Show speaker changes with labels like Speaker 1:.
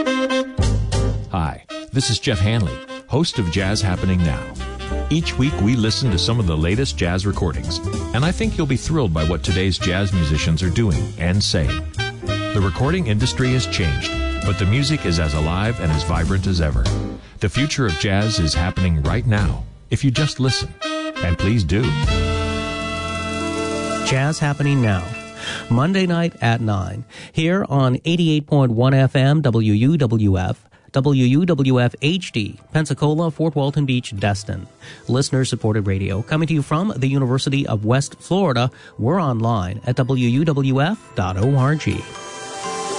Speaker 1: Hi, this is Jeff Hanley, host of Jazz Happening Now. Each week we listen to some of the latest jazz recordings, and I think you'll be thrilled by what today's jazz musicians are doing and saying. The recording industry has changed, but the music is as alive and as vibrant as ever. The future of jazz is happening right now, if you just listen. And please do.
Speaker 2: Jazz Happening Now, Monday night at 9, here on 88.1 FM WUWF, WUWF HD, Pensacola, Fort Walton Beach, Destin. Listener-supported radio coming to you from the University of West Florida. We're online at WUWF.org.